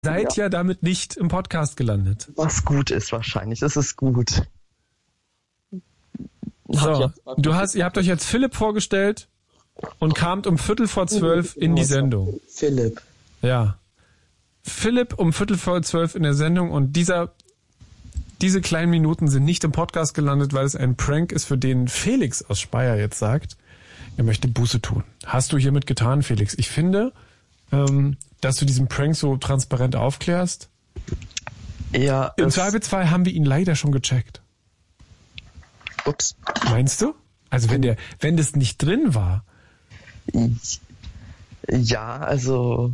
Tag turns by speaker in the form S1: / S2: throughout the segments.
S1: Seid ja damit nicht im Podcast gelandet.
S2: Was gut ist wahrscheinlich, das ist gut.
S1: So, ihr habt euch jetzt Philipp vorgestellt und kamt um 11:45 in die Sendung.
S2: Philipp.
S1: Ja. Philipp um 11:45 in der Sendung und diese kleinen Minuten sind nicht im Podcast gelandet, weil es ein Prank ist, für den Felix aus Speyer jetzt sagt, er möchte Buße tun. Hast du hiermit getan, Felix? Ich finde, dass du diesen Prank so transparent aufklärst.
S2: Ja.
S1: Im Zweifelsfall haben wir ihn leider schon gecheckt.
S2: Ups.
S1: Meinst du? Also wenn das nicht drin war.
S2: Ja, also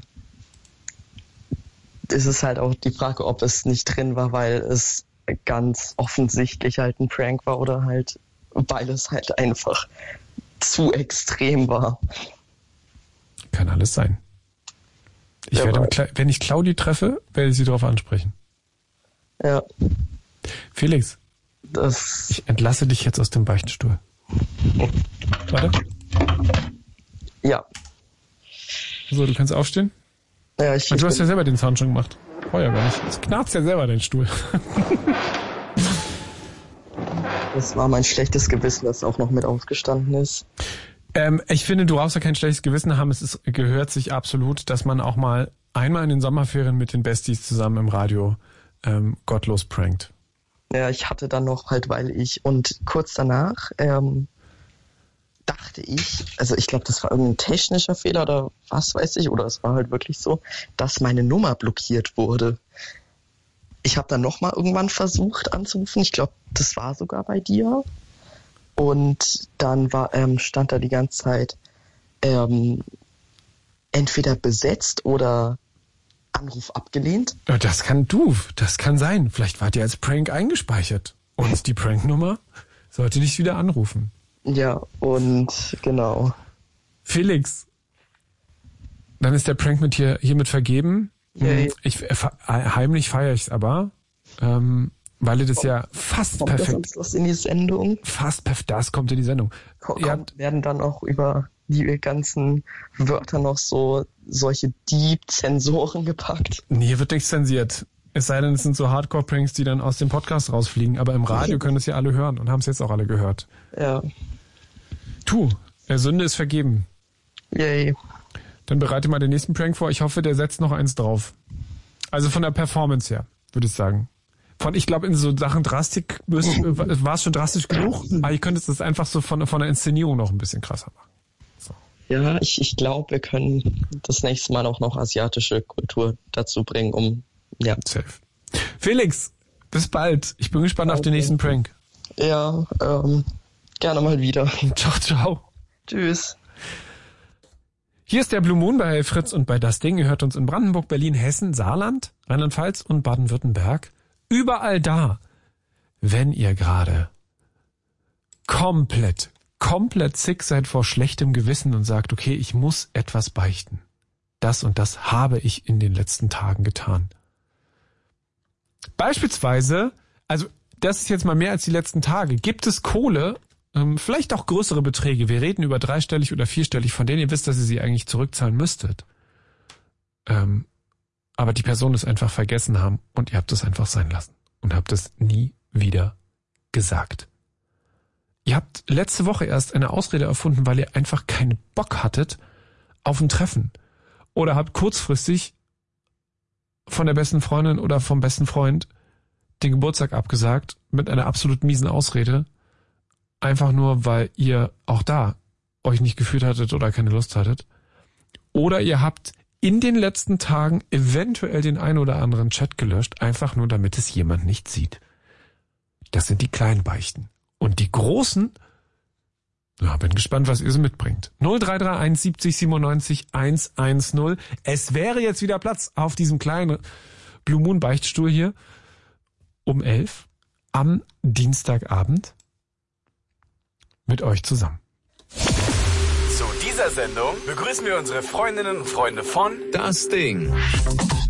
S2: ist es halt auch die Frage, ob es nicht drin war, weil es ganz offensichtlich halt ein Prank war oder halt, weil es halt einfach zu extrem war.
S1: Kann alles sein. Ich werde, wenn ich Claudi treffe, werde ich sie darauf ansprechen.
S2: Ja.
S1: Felix, ich entlasse dich jetzt aus dem Beichtstuhl. Warte.
S2: Ja.
S1: So, du kannst aufstehen?
S2: Ja,
S1: du hast ja selber den Sound schon gemacht. Oh ja, gar nicht. Es knarzt ja selber dein Stuhl.
S2: Das war mein schlechtes Gewissen, das auch noch mit aufgestanden ist.
S1: Ich finde, du brauchst ja kein schlechtes Gewissen haben. Gehört sich absolut, dass man auch mal einmal in den Sommerferien mit den Besties zusammen im Radio gottlos prankt.
S2: Ja, ich hatte dann noch halt, und kurz danach dachte ich, also ich glaube, das war irgendein technischer Fehler oder was weiß ich, oder es war halt wirklich so, dass meine Nummer blockiert wurde. Ich habe dann nochmal irgendwann versucht anzurufen, ich glaube, das war sogar bei dir. Und dann stand da die ganze Zeit entweder besetzt oder Anruf abgelehnt.
S1: Das kann sein. Vielleicht wart ihr als Prank eingespeichert. Und die Pranknummer sollte nicht wieder anrufen.
S2: Ja, und genau.
S1: Felix, dann ist der Prank hiermit vergeben.
S2: Yay.
S1: Heimlich feiere ich es aber, weil das ja fast perfekt...
S2: Kommt das in die Sendung?
S1: Fast perfekt, das kommt in die Sendung.
S2: Werden dann auch über die ganzen Wörter noch solche Deep-Sensoren gepackt?
S1: Nee, hier wird nichts zensiert. Es sei denn, es sind so Hardcore-Pranks, die dann aus dem Podcast rausfliegen. Aber im Radio können es ja alle hören und haben es jetzt auch alle gehört.
S2: Ja.
S1: Sünde ist vergeben.
S2: Yay.
S1: Dann bereite mal den nächsten Prank vor. Ich hoffe, der setzt noch eins drauf. Also von der Performance her, würde ich sagen. Ich glaube, in so Sachen Drastik war es schon drastisch genug, aber ihr könnt es einfach so von der Inszenierung noch ein bisschen krasser machen. So.
S2: Ja, ich glaube, wir können das nächste Mal auch noch asiatische Kultur dazu bringen,
S1: Safe. Felix, bis bald. Ich bin gespannt auf den nächsten Prank.
S2: Ja, gerne mal wieder.
S1: Ciao, ciao.
S2: Tschüss.
S1: Hier ist der Blue Moon bei Fritz und bei Das Ding. Ihr hört uns in Brandenburg, Berlin, Hessen, Saarland, Rheinland-Pfalz und Baden-Württemberg. Überall da, wenn ihr gerade komplett sick seid vor schlechtem Gewissen und sagt, okay, ich muss etwas beichten. Das und das habe ich in den letzten Tagen getan. Beispielsweise, also das ist jetzt mal mehr als die letzten Tage, gibt es Kohle, vielleicht auch größere Beträge, wir reden über 3-stellig oder 4-stellig, von denen ihr wisst, dass ihr sie eigentlich zurückzahlen müsstet. Aber die Person es einfach vergessen haben und ihr habt es einfach sein lassen und habt es nie wieder gesagt. Ihr habt letzte Woche erst eine Ausrede erfunden, weil ihr einfach keinen Bock hattet auf ein Treffen. Oder habt kurzfristig von der besten Freundin oder vom besten Freund den Geburtstag abgesagt mit einer absolut miesen Ausrede. Einfach nur, weil ihr auch da euch nicht gefühlt hattet oder keine Lust hattet. Oder ihr habt in den letzten Tagen eventuell den einen oder anderen Chat gelöscht, einfach nur damit es jemand nicht sieht. Das sind die kleinen Beichten. Und die großen, bin gespannt, was ihr so mitbringt. 0331 70 97 110. Es wäre jetzt wieder Platz auf diesem kleinen Blue Moon Beichtstuhl hier um 11 am Dienstagabend mit euch zusammen.
S3: Zu dieser Sendung begrüßen wir unsere Freundinnen und Freunde von
S4: Das Ding.